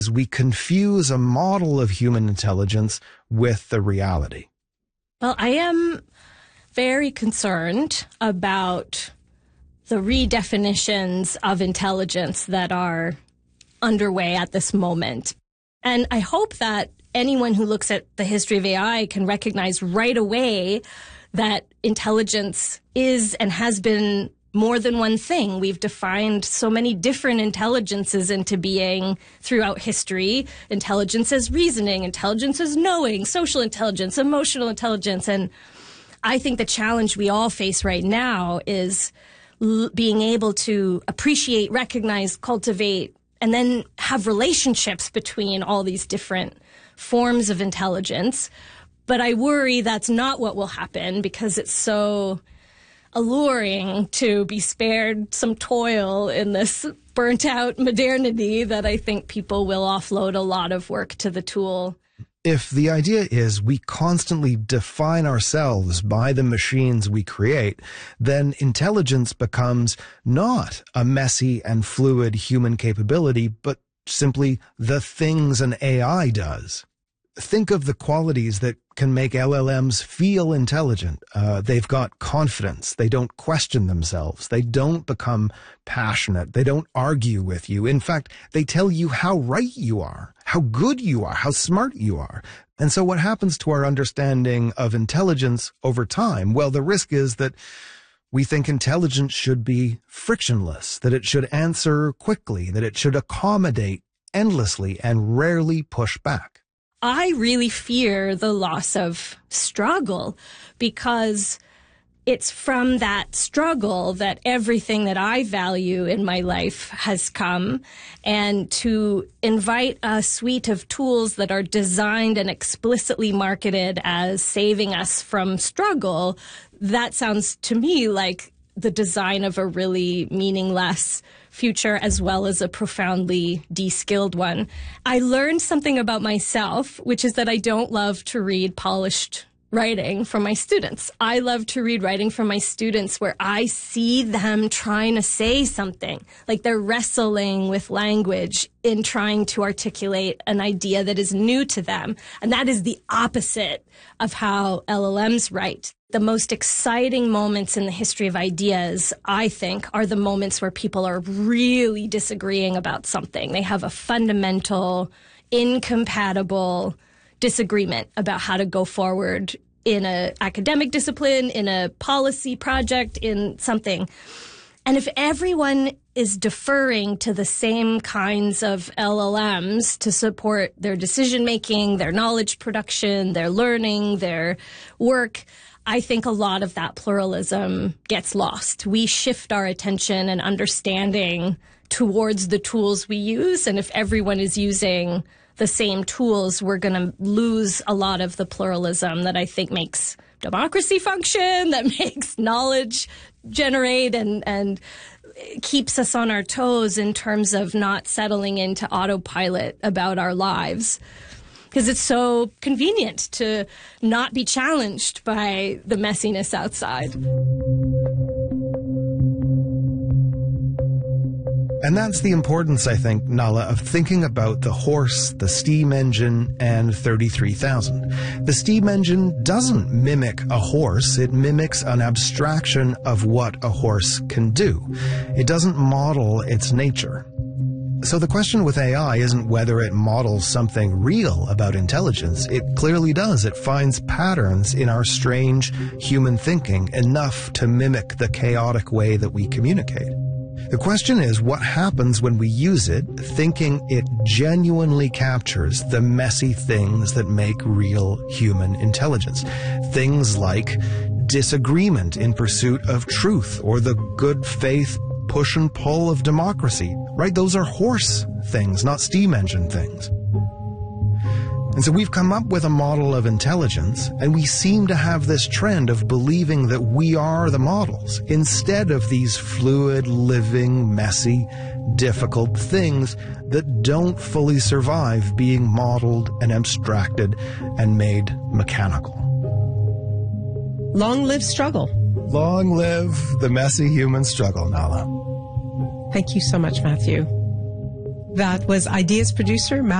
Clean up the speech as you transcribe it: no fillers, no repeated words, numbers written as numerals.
We confuse a model of human intelligence with the reality. Well, I am very concerned about the redefinitions of intelligence that are underway at this moment. And I hope that anyone who looks at the history of AI can recognize right away that intelligence is and has been more than one thing. We've defined so many different intelligences into being throughout history. Intelligence as reasoning, intelligence as knowing, social intelligence, emotional intelligence. And I think the challenge we all face right now is being able to appreciate, recognize, cultivate, and then have relationships between all these different forms of intelligence. But I worry that's not what will happen because it's so alluring to be spared some toil in this burnt out modernity that I think people will offload a lot of work to the tool. If the idea is we constantly define ourselves by the machines we create, then intelligence becomes not a messy and fluid human capability, but simply the things an AI does. Think of the qualities that can make LLMs feel intelligent. They've got confidence. They don't question themselves. They don't become passionate. They don't argue with you. In fact, they tell you how right you are, how good you are, how smart you are. And so what happens to our understanding of intelligence over time? Well, the risk is that we think intelligence should be frictionless, that it should answer quickly, that it should accommodate endlessly and rarely push back. I really fear the loss of struggle because it's from that struggle that everything that I value in my life has come. And to invite a suite of tools that are designed and explicitly marketed as saving us from struggle, that sounds to me like the design of a really meaningless future as well as a profoundly de-skilled one. I learned something about myself, which is that I don't love to read polished writing from my students. I love to read writing from my students where I see them trying to say something, like they're wrestling with language in trying to articulate an idea that is new to them. And that is the opposite of how LLMs write. The most exciting moments in the history of ideas, I think, are the moments where people are really disagreeing about something. They have a fundamental, incompatible disagreement about how to go forward in an academic discipline, in a policy project, in something. And if everyone is deferring to the same kinds of LLMs to support their decision-making, their knowledge production, their learning, their work, I think a lot of that pluralism gets lost. We shift our attention and understanding towards the tools we use. And if everyone is using the same tools, we're going to lose a lot of the pluralism that I think makes democracy function, that makes knowledge generate and keeps us on our toes in terms of not settling into autopilot about our lives. Because it's so convenient to not be challenged by the messiness outside. And that's the importance, I think, Nala, of thinking about the horse, the steam engine, and 33,000. The steam engine doesn't mimic a horse. It mimics an abstraction of what a horse can do. It doesn't model its nature. So the question with AI isn't whether it models something real about intelligence. It clearly does. It finds patterns in our strange human thinking enough to mimic the chaotic way that we communicate. The question is, what happens when we use it, thinking it genuinely captures the messy things that make real human intelligence? Things like disagreement in pursuit of truth, or the good faith push and pull of democracy, right? Those are horse things, not steam engine things. And so we've come up with a model of intelligence, and we seem to have this trend of believing that we are the models, instead of these fluid, living, messy, difficult things that don't fully survive being modeled and abstracted and made mechanical. Long live struggle. Long live the messy human struggle, Nala. Thank you so much, Matthew. That was Ideas producer